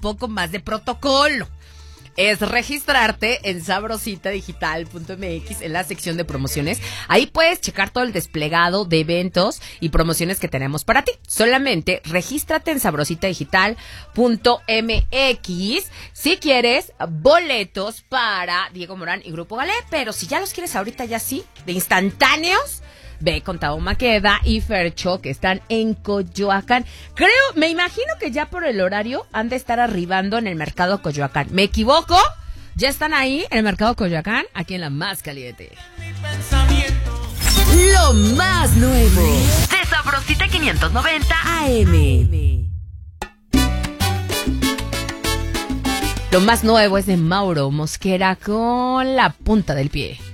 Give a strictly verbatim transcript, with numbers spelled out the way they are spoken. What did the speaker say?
poco más de protocolo. Es registrarte en sabrosita digital punto m x en la sección de promociones. Ahí puedes checar todo el desplegado de eventos y promociones que tenemos para ti. Solamente regístrate en sabrosita digital punto m x si quieres boletos para Diego Morán y Grupo Galé. Pero si ya los quieres ahorita ya sí, de instantáneos, ve con Tao Maqueda y Fercho, que están en Coyoacán. Creo, me imagino que ya por el horario han de estar arribando en el mercado Coyoacán. ¿Me equivoco? Ya están ahí en el mercado Coyoacán, aquí en la más caliente. Lo más nuevo de Sabrosita quinientos noventa A M. Lo más nuevo es de Mauro Mosquera con La Punta del Pie.